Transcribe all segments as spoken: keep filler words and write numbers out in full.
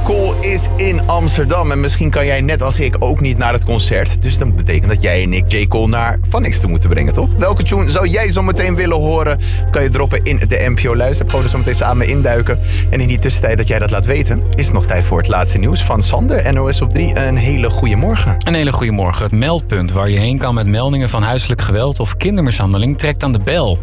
Cole is in Amsterdam. En misschien kan jij net als ik ook niet naar het concert. Dus dat betekent dat jij en ik J. Cole naar Phonics toe moeten brengen, toch? Welke tune zou jij zo meteen willen horen? Kan je droppen in de N P O Luister. Gewoon er zo meteen samen induiken. En in die tussentijd dat jij dat laat weten, is het nog tijd voor het laatste nieuws van Sander. N O S op drie. Een hele goede morgen. Een hele goede morgen. Het meldpunt waar je heen kan met meldingen van huiselijk geweld of kindermishandeling trekt aan de bel.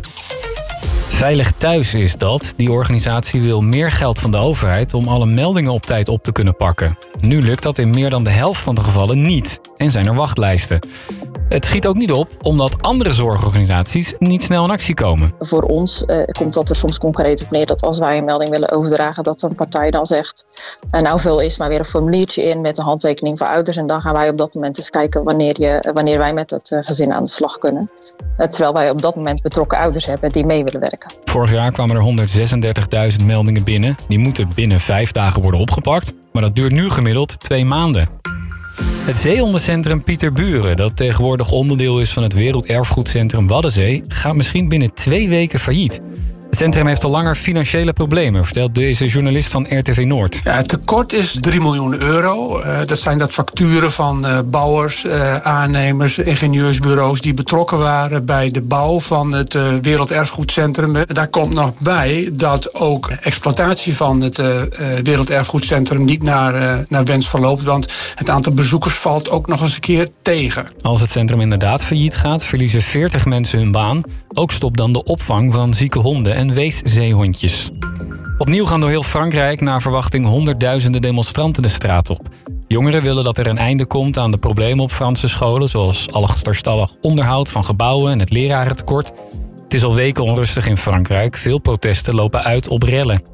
Veilig Thuis is dat. Die organisatie wil meer geld van de overheid om alle meldingen op tijd op te kunnen pakken. Nu lukt dat in meer dan de helft van de gevallen niet en zijn er wachtlijsten. Het schiet ook niet op omdat andere zorgorganisaties niet snel in actie komen. Voor ons uh, komt dat er soms concreet op neer dat als wij een melding willen overdragen, dat een partij dan zegt, uh, nou vul is maar weer een formuliertje in met een handtekening van ouders. En dan gaan wij op dat moment eens kijken wanneer, je, uh, wanneer wij met het uh, gezin aan de slag kunnen. Uh, terwijl wij op dat moment betrokken ouders hebben die mee willen werken. Vorig jaar kwamen er honderdzesendertigduizend meldingen binnen. Die moeten binnen vijf dagen worden opgepakt. Maar dat duurt nu gemiddeld twee maanden. Het zeehondencentrum Pieterburen, dat tegenwoordig onderdeel is van het Werelderfgoedcentrum Waddenzee, gaat misschien binnen twee weken failliet. Het centrum heeft al langer financiële problemen, vertelt deze journalist van R T V Noord. Ja, het tekort is drie miljoen euro. Uh, dat zijn dat facturen van uh, bouwers, uh, aannemers, ingenieursbureaus die betrokken waren bij de bouw van het uh, Werelderfgoedcentrum. Daar komt nog bij dat ook exploitatie van het uh, Werelderfgoedcentrum niet naar, uh, naar wens verloopt, want het aantal bezoekers valt ook nog eens een keer tegen. Als het centrum inderdaad failliet gaat, verliezen veertig mensen hun baan. Ook stopt dan de opvang van zieke honden en weeszeehondjes. Opnieuw gaan door heel Frankrijk naar verwachting honderdduizenden demonstranten de straat op. Jongeren willen dat er een einde komt aan de problemen op Franse scholen, zoals achterstallig onderhoud van gebouwen en het lerarentekort. Het is al weken onrustig in Frankrijk. Veel protesten lopen uit op rellen.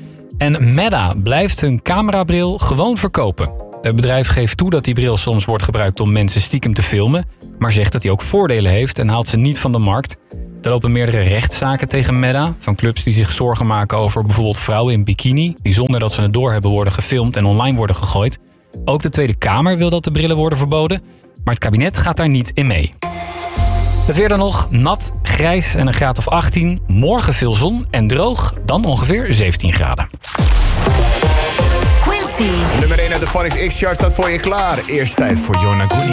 En Meta blijft hun camerabril gewoon verkopen. Het bedrijf geeft toe dat die bril soms wordt gebruikt om mensen stiekem te filmen, maar zegt dat hij ook voordelen heeft en haalt ze niet van de markt. Er lopen meerdere rechtszaken tegen Meta, van clubs die zich zorgen maken over bijvoorbeeld vrouwen in bikini, die zonder dat ze het doorhebben worden gefilmd en online worden gegooid. Ook de Tweede Kamer wil dat de brillen worden verboden, maar het kabinet gaat daar niet in mee. Het weer dan nog, nat, grijs en een graad of achttien. Morgen veel zon en droog, dan ongeveer zeventien graden. Nummer één uit de Phonics X-chart staat voor je klaar. Eerst tijd voor Yonaguni.